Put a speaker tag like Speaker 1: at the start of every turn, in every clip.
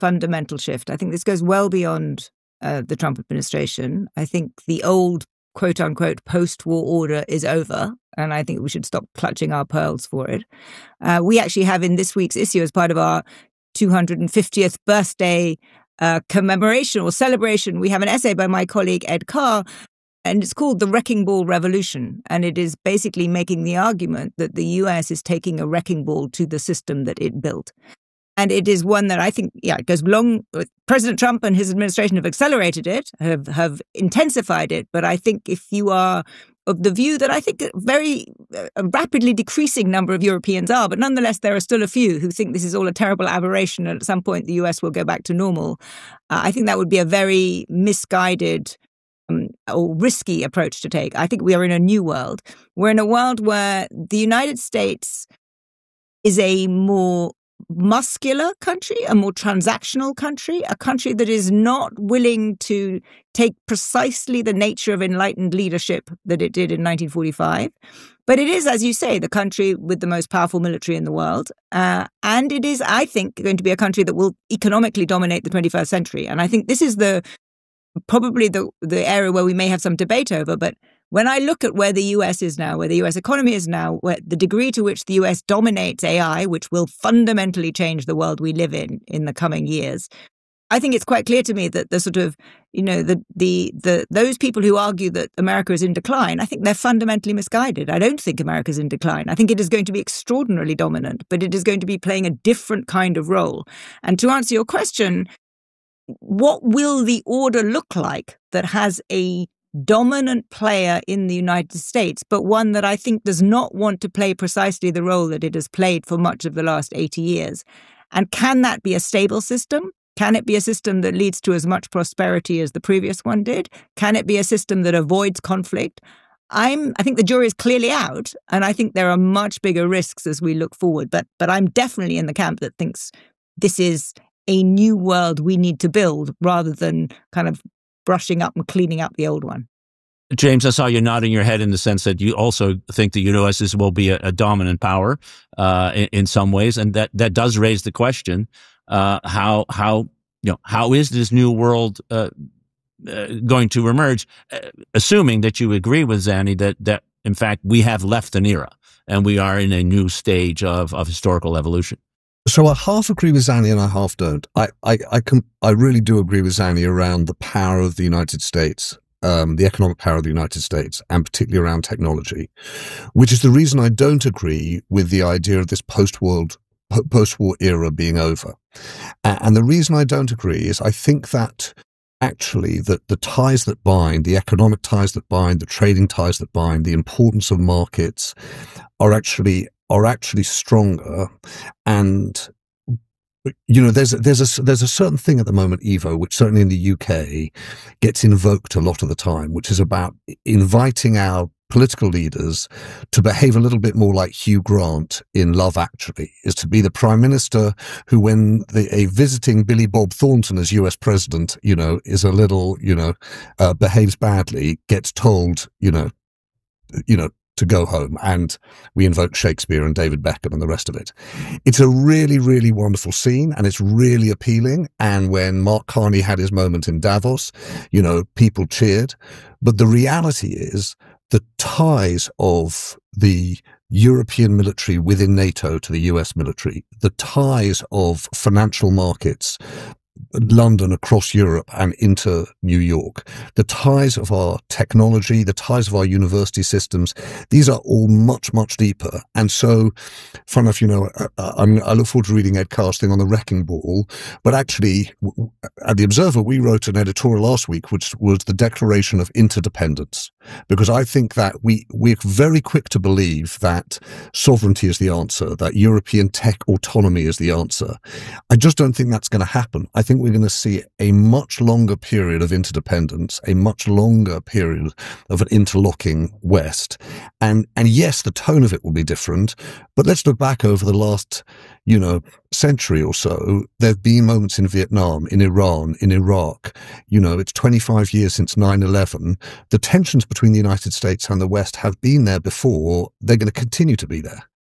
Speaker 1: fundamental shift. I think this goes well beyond the Trump administration. I think the old quote-unquote post-war order is over, and I think we should stop clutching our pearls for it. We actually have in this week's issue, as part of our 250th birthday commemoration or celebration, we have an essay by my colleague Ed Carr, and it's called The Wrecking Ball Revolution. And it is basically making the argument that the US is taking a wrecking ball to the system that it built. And it is one that I think, it goes long. President Trump and his administration have accelerated it, have intensified it. But I think if you are of the view that I think a rapidly decreasing number of Europeans are, but nonetheless, there are still a few who think this is all a terrible aberration and at some point the US will go back to normal. I think that would be a very misguided or risky approach to take. I think we are in a new world. We're in a world where the United States is a more muscular country, a more transactional country, a country that is not willing to take precisely the nature of enlightened leadership that it did in 1945. But it is, as you say, the country with the most powerful military in the world. And it is, I think, going to be a country that will economically dominate the 21st century. And I think this is probably the area where we may have some debate over. But when I look at where the US is now, where the US economy is now, where the degree to which the US dominates AI, which will fundamentally change the world we live in the coming years, I think it's quite clear to me that the sort of, those people who argue that America is in decline, I think they're fundamentally misguided. I don't think America is in decline. I think it is going to be extraordinarily dominant, but it is going to be playing a different kind of role. And to answer your question, what will the order look like that has a dominant player in the United States, but one that I think does not want to play precisely the role that it has played for much of the last 80 years? And can that be a stable system? Can it be a system that leads to as much prosperity as the previous one did? Can it be a system that avoids conflict? I think the jury is clearly out, and I think there are much bigger risks as we look forward. But I'm definitely in the camp that thinks this is a new world we need to build rather than kind of brushing up and cleaning up the old one.
Speaker 2: James, I saw you nodding your head in the sense that you also think the U.S. will be a dominant power in some ways, and that does raise the question: how is this new world going to emerge? Assuming that you agree with Zanny that in fact we have left an era and we are in a new stage of historical evolution.
Speaker 3: So I half agree with Zanny and I half don't. I really do agree with Zanny around the power of the United States, the economic power of the United States, and particularly around technology, which is the reason I don't agree with the idea of this post-war era being over. And the reason I don't agree is I think that actually that the ties that bind, the economic ties that bind, the trading ties that bind, the importance of markets are actually stronger. And there's a certain thing at the moment, Ivo, which certainly in the UK gets invoked a lot of the time, which is about inviting our political leaders to behave a little bit more like Hugh Grant in Love Actually, is to be the prime minister who, when a visiting Billy Bob Thornton as US president, is a little, behaves badly, gets told, to go home, and we invoke Shakespeare and David Beckham and the rest of it. It's a really, really wonderful scene, and it's really appealing. And when Mark Carney had his moment in Davos, people cheered. But the reality is the ties of the European military within NATO to the US military, the ties of financial markets, London across Europe and into New York, the ties of our technology, the ties of our university systems, these are all much, much deeper. And so, fun enough, I look forward to reading Ed Carr's thing on the wrecking ball. But actually, at The Observer, we wrote an editorial last week, which was the declaration of interdependence, because I think that we're very quick to believe that sovereignty is the answer, that European tech autonomy is the answer. I just don't think that's going to happen. I think we're going to see a much longer period of interdependence, a much longer period of an interlocking West. And yes, the tone of it will be different, but let's look back over the last, century or so. There have been moments in Vietnam, in Iran, in Iraq. It's 25 years since 9/11. The tensions between the United States and the West have been there before. They're going to continue to be there.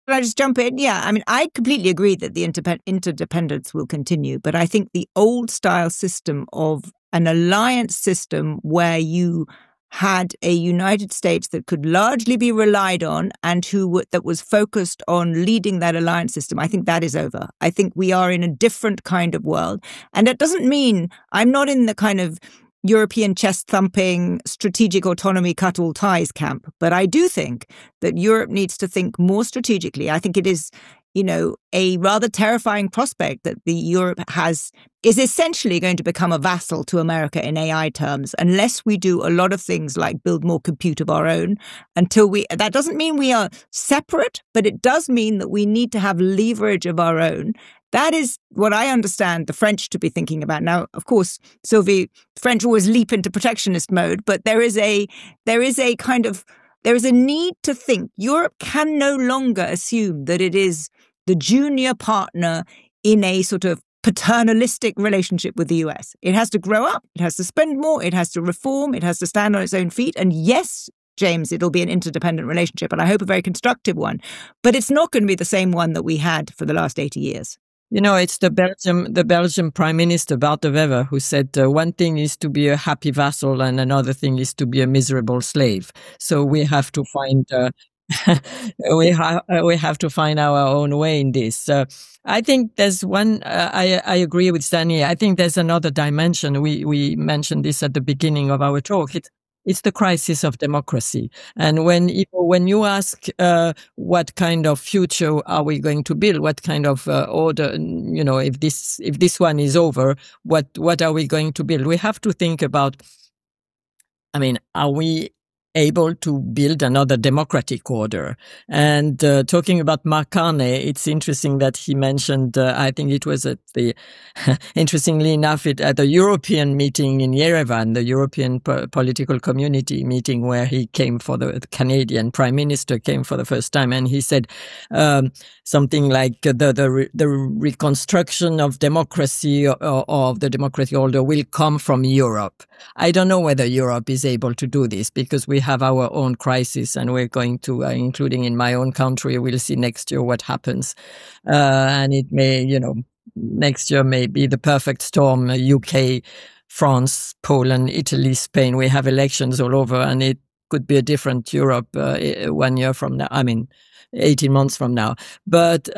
Speaker 1: Can I just jump in? Yeah, I mean, I completely agree that the interdependence will continue, but I think the old style system of an alliance system where you had a United States that could largely be relied on and that was focused on leading that alliance system, I think that is over. I think we are in a different kind of world. And that doesn't mean I'm not in the kind of European chest-thumping, strategic autonomy, cut all ties camp. But I do think that Europe needs to think more strategically. I think it is, a rather terrifying prospect that the Europe is essentially going to become a vassal to America in AI terms, unless we do a lot of things like build more compute of our own. That doesn't mean we are separate, but it does mean that we need to have leverage of our own. That is what I understand the French to be thinking about. Now, of course, Sylvie, French always leap into protectionist mode, but there is a need to think. Europe can no longer assume that it is the junior partner in a sort of paternalistic relationship with the US. It has to grow up. It has to spend more. It has to reform. It has to stand on its own feet. And yes, James, it'll be an interdependent relationship, and I hope a very constructive one. But it's not going to be the same one that we had for the last 80 years.
Speaker 4: It's the Belgian Prime Minister, Bart de Wever, who said one thing is to be a happy vassal and another thing is to be a miserable slave. So we have to find we have to find our own way in this. I think there's one. I agree with Zanny. I think there's another dimension. We mentioned this at the beginning of our talk. It's the crisis of democracy. And when you ask, what kind of future are we going to build? What kind of, order, if this one is over, what are we going to build? We have to think about, are we able to build another democratic order? And talking about Mark Carney, it's interesting that he mentioned, I think it was interestingly enough, at the European meeting in Yerevan, the European political community meeting where he came the Canadian Prime Minister came for the first time. And he said something like the reconstruction of democracy or of the democratic order will come from Europe. I don't know whether Europe is able to do this because we have our own crisis and we're going to, including in my own country, we'll see next year what happens. And it may, next year may be the perfect storm, UK, France, Poland, Italy, Spain. We have elections all over and it could be a different Europe 1 year from now. 18 months from now. But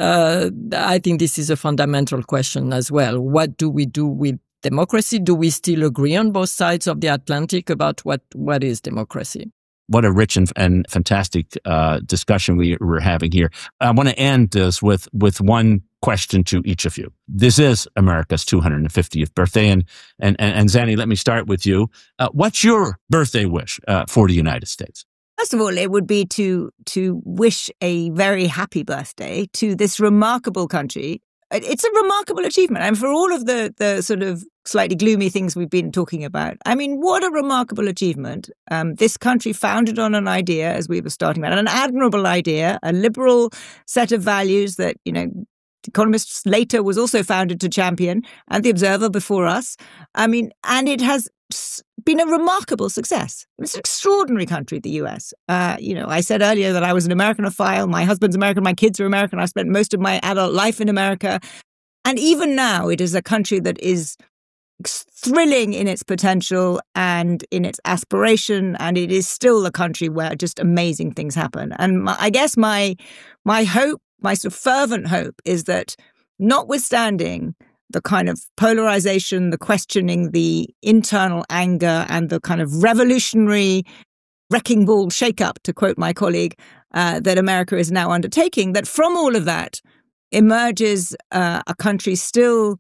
Speaker 4: I think this is a fundamental question as well. What do we do with democracy? Do we still agree on both sides of the Atlantic about what is democracy?
Speaker 2: What a rich and fantastic discussion we're having here. I want to end this with one question to each of you. This is America's 250th birthday, and Zanny, let me start with you. What's your birthday wish for the United States?
Speaker 1: First of all, it would be to wish a very happy birthday to this remarkable country. It's a remarkable achievement. And for all of the sort of slightly gloomy things we've been talking about, what a remarkable achievement. This country founded on an idea, as we were starting about, an admirable idea, a liberal set of values that, Economist later was also founded to champion, and The Observer before us. And it has been a remarkable success. It's an extraordinary country, the US. I said earlier that I was an Americanophile. My husband's American. My kids are American. I spent most of my adult life in America. And even now, it is a country that is thrilling in its potential and in its aspiration. And it is still a country where just amazing things happen. And I guess my hope, my sort of fervent hope is that notwithstanding the kind of polarization, the questioning, the internal anger, and the kind of revolutionary wrecking ball shakeup, to quote my colleague, that America is now undertaking, that from all of that emerges a country still,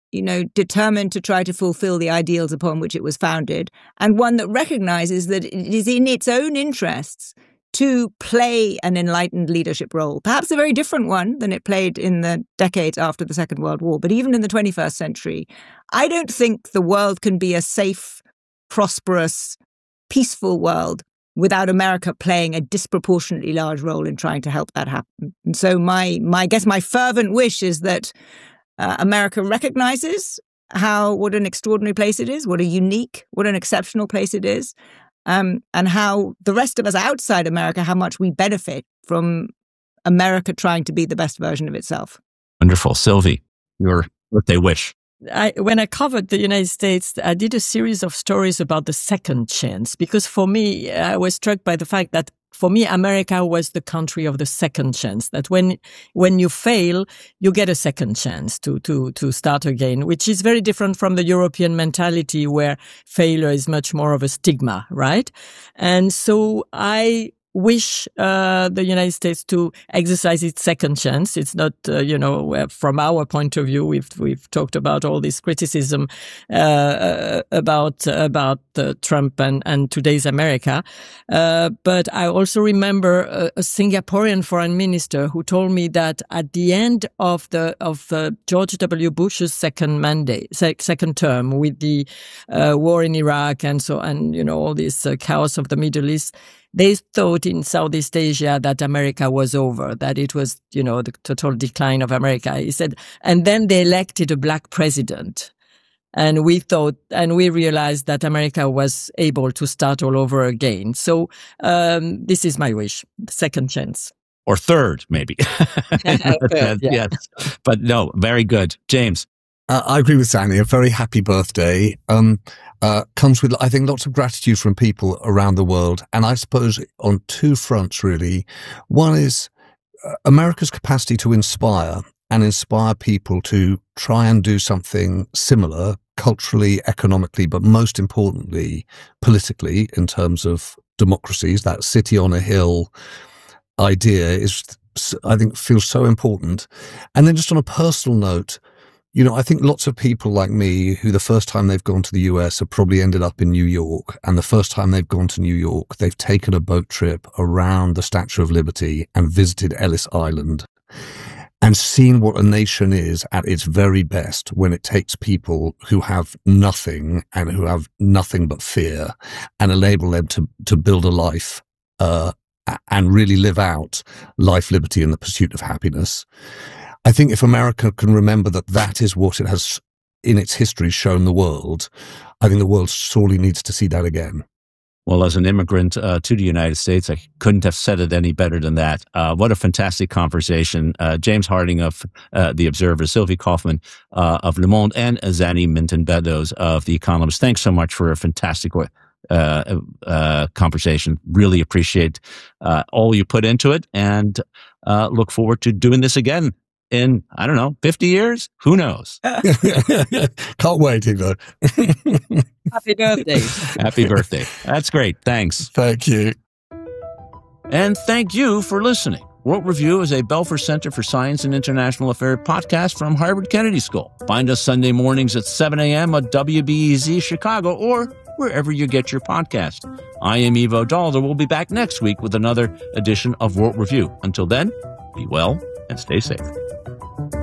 Speaker 1: determined to try to fulfill the ideals upon which it was founded, and one that recognizes that it is in its own interests to play an enlightened leadership role, perhaps a very different one than it played in the decades after the Second World War. But even in the 21st century, I don't think the world can be a safe, prosperous, peaceful world without America playing a disproportionately large role in trying to help that happen. And so my fervent wish is that America recognizes what an extraordinary place it is, what an exceptional place it is, and how the rest of us outside America, how much we benefit from America trying to be the best version of itself.
Speaker 2: Wonderful. Sylvie, your birthday wish.
Speaker 4: When I covered the United States, I did a series of stories about the second chance, because for me, I was struck by the fact that for me, America was the country of the second chance, that when you fail, you get a second chance to start again, which is very different from the European mentality where failure is much more of a stigma, right? And so I wish the United States to exercise its second chance. It's not, from our point of view, we've talked about all this criticism about Trump and today's America. But I also remember a Singaporean foreign minister who told me that at the end of George W. Bush's second term, with the war in Iraq and all this chaos of the Middle East, they thought in Southeast Asia that America was over, that it was, the total decline of America. He said, and then they elected a black president. And we realized that America was able to start all over again. So, this is my wish. Second chance.
Speaker 2: Or third, maybe.
Speaker 4: Third, yeah.
Speaker 2: Yes. But no, very good. James.
Speaker 3: I agree with Zanny. A very happy birthday. Comes with, I think, lots of gratitude from people around the world. And I suppose on two fronts, really. One is America's capacity to inspire people to try and do something similar culturally, economically, but most importantly, politically, in terms of democracies. That city on a hill idea I think, feels so important. And then just on a personal note, I think lots of people like me who the first time they've gone to the US have probably ended up in New York. And the first time they've gone to New York, they've taken a boat trip around the Statue of Liberty and visited Ellis Island and seen what a nation is at its very best when it takes people who have nothing and who have nothing but fear and enable them to build a life and really live out life, liberty, and the pursuit of happiness. I think if America can remember that is what it has in its history shown the world, I think the world sorely needs to see that again.
Speaker 2: Well, as an immigrant to the United States, I couldn't have said it any better than that. What a fantastic conversation. James Harding of The Observer, Sylvie Kaufman of Le Monde, and Zanny Minton-Beddoes of The Economist. Thanks so much for a fantastic conversation. Really appreciate all you put into it, and look forward to doing this again in, 50 years? Who knows?
Speaker 3: Can't wait, Igor.
Speaker 4: Happy birthday.
Speaker 2: Happy birthday. That's great. Thanks.
Speaker 3: Thank you.
Speaker 2: And thank you for listening. World Review is a Belfer Center for Science and International Affairs podcast from Harvard Kennedy School. Find us Sunday mornings at 7 a.m. at WBEZ Chicago or wherever you get your podcast. I am Ivo Daalder. We'll be back next week with another edition of World Review. Until then, be well and stay safe.